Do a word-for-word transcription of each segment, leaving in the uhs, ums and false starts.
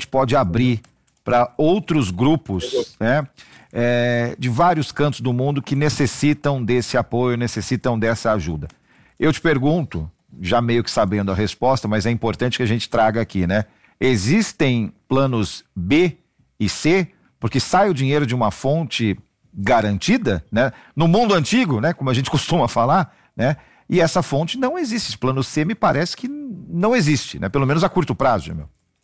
pode abrir para outros grupos, né, é, de vários cantos do mundo que necessitam desse apoio, necessitam dessa ajuda. Eu te pergunto, já meio que sabendo a resposta, mas é importante que a gente traga aqui, né? Existem planos B e C? Porque sai o dinheiro de uma fonte garantida, né? No mundo antigo, né? Como a gente costuma falar, né? E essa fonte não existe. Esse plano C me parece que não existe, né? Pelo menos a curto prazo, Jamil.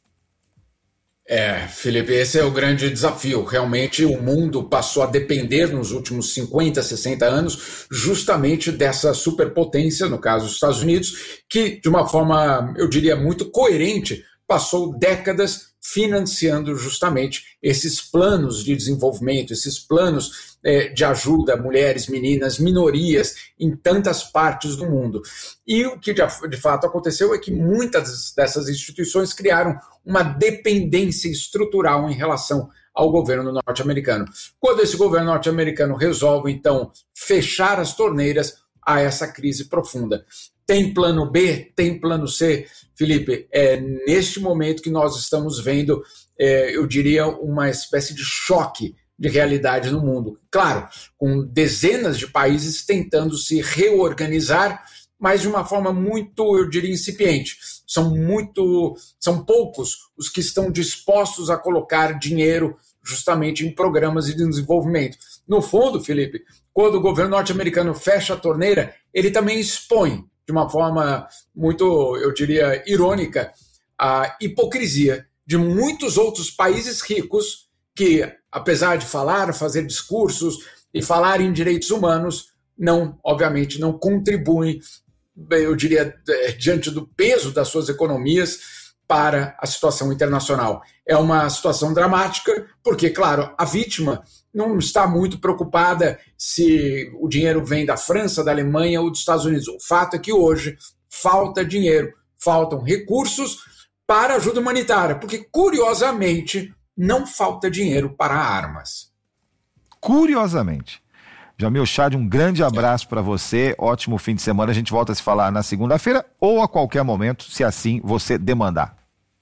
É, Felipe, esse é o grande desafio. Realmente o mundo passou a depender nos últimos cinquenta, sessenta anos justamente dessa superpotência, no caso dos Estados Unidos, que de uma forma, eu diria, muito coerente, passou décadas financiando justamente esses planos de desenvolvimento, esses planos é, de ajuda a mulheres, meninas, minorias em tantas partes do mundo. E o que de, de fato aconteceu é que muitas dessas instituições criaram uma dependência estrutural em relação ao governo norte-americano. Quando esse governo norte-americano resolve, então, fechar as torneiras a essa crise profunda. Tem plano B, tem plano C, Felipe, é neste momento que nós estamos vendo, é, eu diria, uma espécie de choque de realidade no mundo. Claro, com dezenas de países tentando se reorganizar, mas de uma forma muito, eu diria, incipiente. São muito, são poucos os que estão dispostos a colocar dinheiro justamente em programas de desenvolvimento. No fundo, Felipe, quando o governo norte-americano fecha a torneira, ele também expõe, de uma forma muito, eu diria, irônica, a hipocrisia de muitos outros países ricos que, apesar de falar, fazer discursos e falar em direitos humanos, não, obviamente, não contribuem, eu diria, diante do peso das suas economias para a situação internacional. É uma situação dramática, porque, claro, a vítima não está muito preocupada se o dinheiro vem da França, da Alemanha ou dos Estados Unidos. O fato é que hoje falta dinheiro, faltam recursos para ajuda humanitária, porque, curiosamente, não falta dinheiro para armas. Curiosamente. Jamil Chad, um grande abraço para você, ótimo fim de semana, a gente volta a se falar na segunda-feira ou a qualquer momento, se assim você demandar.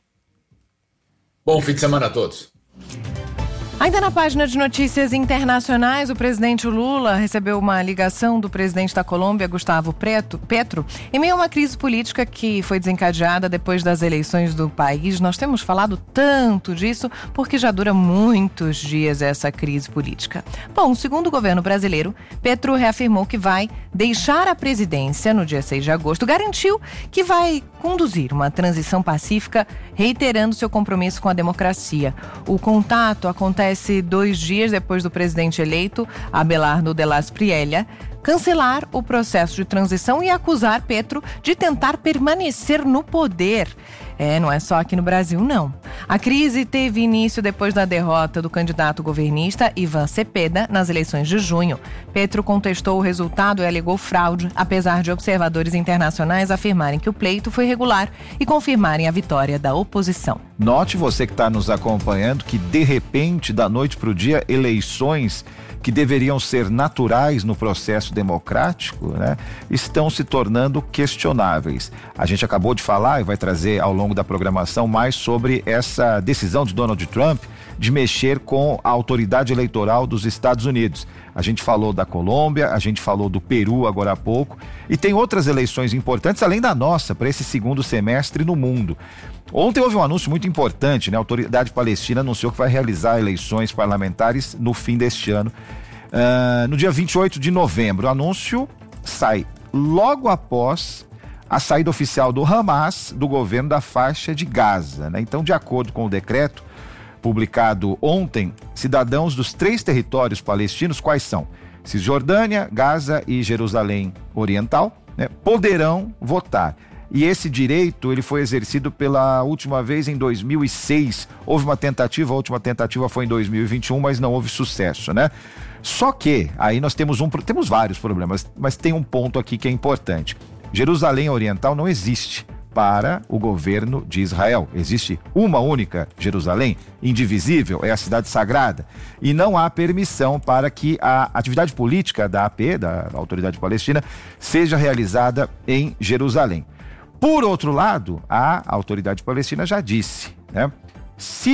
Bom fim de semana a todos. Ainda na página de notícias internacionais, o presidente Lula recebeu uma ligação do presidente da Colômbia, Gustavo Petro, em meio a uma crise política que foi desencadeada depois das eleições do país. Nós temos falado tanto disso porque já dura muitos dias essa crise política. Bom, segundo o governo brasileiro, Petro reafirmou que vai deixar a presidência no dia seis de agosto, garantiu que vai conduzir uma transição pacífica, reiterando seu compromisso com a democracia. O contato acontece dois dias depois do presidente eleito, Abelardo de las Priella, cancelar o processo de transição e acusar Petro de tentar permanecer no poder. É, não é só aqui no Brasil, não. A crise teve início depois da derrota do candidato governista Ivan Cepeda nas eleições de junho. Petro contestou o resultado e alegou fraude, apesar de observadores internacionais afirmarem que o pleito foi regular e confirmarem a vitória da oposição. Note você que está nos acompanhando que, de repente, da noite para o dia, eleições que deveriam ser naturais no processo democrático, né, estão se tornando questionáveis. A gente acabou de falar e vai trazer ao longo da programação mais sobre essa decisão de Donald Trump de mexer com a autoridade eleitoral dos Estados Unidos. A gente falou da Colômbia, a gente falou do Peru agora há pouco, e tem outras eleições importantes além da nossa para esse segundo semestre no mundo. Ontem houve um anúncio muito importante, né? A autoridade palestina anunciou que vai realizar eleições parlamentares no fim deste ano, uh, no dia vinte e oito de novembro. O anúncio sai logo após a saída oficial do Hamas do governo da faixa de Gaza, né? Então, de acordo com o decreto publicado ontem, cidadãos dos três territórios palestinos, quais são? Cisjordânia, Gaza e Jerusalém Oriental, né, poderão votar. E esse direito ele foi exercido pela última vez em dois mil e seis. Houve uma tentativa, a última tentativa foi em dois mil e vinte e um, mas não houve sucesso, né? Só que aí nós temos um, temos vários problemas, mas tem um ponto aqui que é importante. Jerusalém Oriental não existe para o governo de Israel. Existe uma única Jerusalém, indivisível, é a cidade sagrada. E não há permissão para que a atividade política da A P, da Autoridade Palestina, seja realizada em Jerusalém. Por outro lado, a Autoridade Palestina já disse, né? Se